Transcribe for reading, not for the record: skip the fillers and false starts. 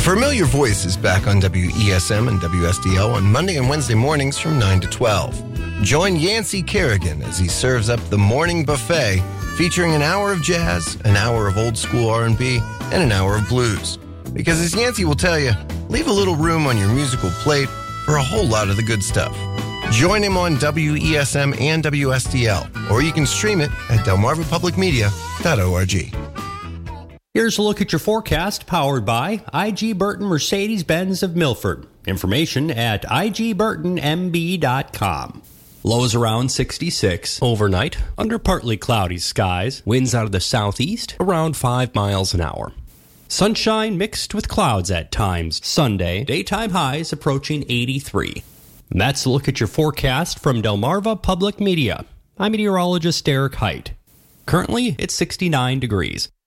A familiar voice is back on WESM and WSDL on Monday and Wednesday mornings from 9 to 12. Join Yancey Kerrigan as he serves up the morning buffet featuring an hour of jazz, an hour of old school R&B, and an hour of blues. Because as Yancey will tell you, leave a little room on your musical plate for a whole lot of the good stuff. Join him on WESM and WSDL, or you can stream it at delmarvapublicmedia.org. Here's a look at your forecast powered by IG Burton Mercedes-Benz of Milford. Information at igburtonmb.com. Lows around 66 overnight, under partly cloudy skies, winds out of the southeast around 5 miles an hour. Sunshine mixed with clouds at times. Sunday, daytime highs approaching 83. And that's a look at your forecast from Delmarva Public Media. I'm meteorologist Derek Height. Currently, it's 69 degrees.